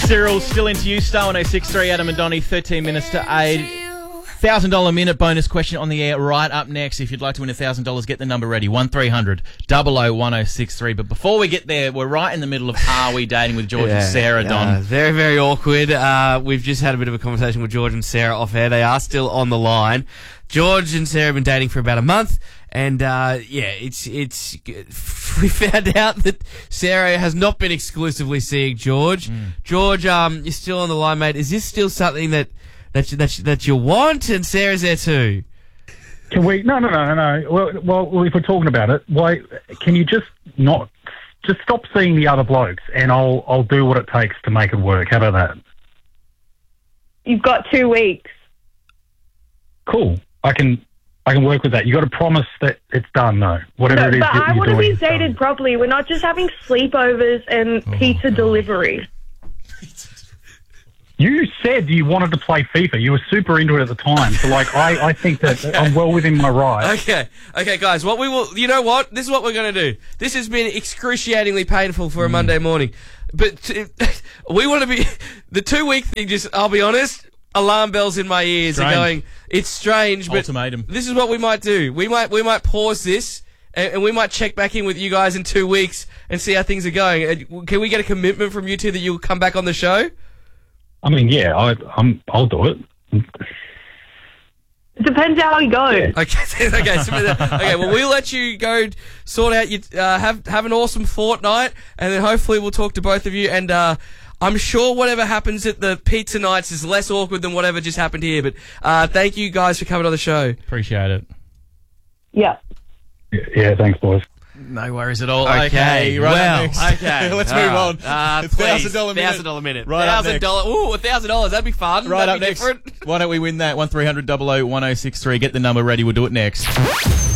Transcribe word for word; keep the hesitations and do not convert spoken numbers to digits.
Cyril, still into you. Star one oh six three, Adam and Donnie, thirteen minutes to eight. one thousand dollars minute bonus question on the air right up next. If you'd like to win one thousand dollars, get the number ready. one three hundred, double oh one oh six three. But before we get there, we're right in the middle of Are We Dating with George Yeah, and Sarah, Don. uh, very, very awkward. Uh, we've just had a bit of a conversation with George and Sarah off air. They are still on the line. George and Sarah have been dating for about a month. And, uh, yeah, it's, it's, we found out that Sarah has not been exclusively seeing George. Mm. George, um, you're still on the line, mate. Is this still something that, that, you, that, you, that you want? And Sarah's there too. Can we, no, no, no, no, no. Well, well, if we're talking about it, why, can you just not, just stop seeing the other blokes and I'll, I'll do what it takes to make it work. How about that? You've got two weeks. Cool. I can, I can work with that. You got to promise that it's done, though. Whatever No, it is but that I you're want to doing. be dated properly. We're not just having sleepovers and Oh, pizza delivery. You said you wanted to play FIFA. You were super into it at the time. So, like, I, I think that Okay. I'm well within my rights. Okay, okay, guys. What we will, you know what? This is what we're going to do. This has been excruciatingly painful for a Monday morning, but t- we want to be the two week thing. Just, I'll be honest. Alarm bells in my ears Strange. are going. It's strange, but Ultimatum. this is what we might do. We might, we might pause this, and, and we might check back in with you guys in two weeks and see how things are going. Uh, Can we get a commitment from you two that you'll come back on the show? I mean, yeah, I, I'm, I'll do it. It depends how we go. Okay, okay, so, okay. Well, we'll let you go sort out your uh, have have an awesome fortnight, and then hopefully we'll talk to both of you. And uh, I'm sure whatever happens at the pizza nights is less awkward than whatever just happened here. But uh, thank you guys for coming on the show. Appreciate it. Yeah. Yeah, yeah, thanks, boys. No worries at all. Okay, Okay, right well, up next. okay. Let's All move right. on. Uh, It's please, thousand dollar minute. thousand dollar minute. Right up thousand dollar. Ooh, a thousand dollars. That'd be fun. Right That'd up be next. different. Why don't we win that? one three hundred, double oh one oh six three. Get the number ready. We'll do it next.